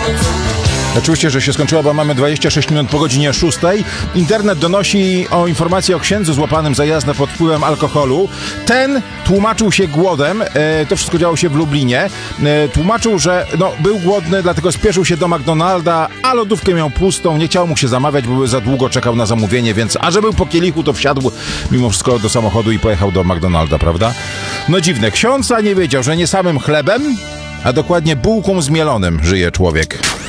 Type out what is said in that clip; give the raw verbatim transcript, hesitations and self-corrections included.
Oczywiście, że się skończyła, bo mamy dwadzieścia sześć minut po godzinie szóstej. Internet donosi o informacji o księdzu złapanym za jazdę pod wpływem alkoholu. Ten tłumaczył się głodem. E, to wszystko działo się w Lublinie. E, tłumaczył, że no, był głodny, dlatego spieszył się do McDonalda, a lodówkę miał pustą. Nie chciał mu się zamawiać, bo za długo czekał na zamówienie, więc a że był po kielichu, to wsiadł mimo wszystko do samochodu i pojechał do McDonalda, prawda? No dziwne. Ksiądz nie wiedział, że nie samym chlebem, a dokładnie bułką z mielonym żyje człowiek.